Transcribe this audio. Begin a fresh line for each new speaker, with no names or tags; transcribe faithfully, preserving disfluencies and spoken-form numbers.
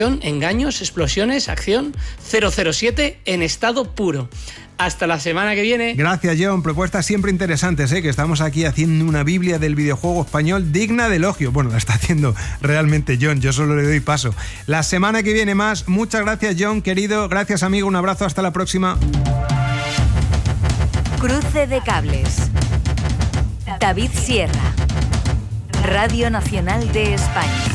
engaños, explosiones, acción, cero cero siete en estado puro. Hasta la semana que viene.
Gracias, John. Propuestas siempre interesantes, ¿eh? Que estamos aquí haciendo una Biblia del videojuego español digna de elogio. Bueno, la está haciendo realmente John. Yo solo le doy paso. La semana que viene más. Muchas gracias, John, querido. Gracias, amigo. Un abrazo. Hasta la próxima.
Cruce de cables. David Sierra. Radio Nacional de España.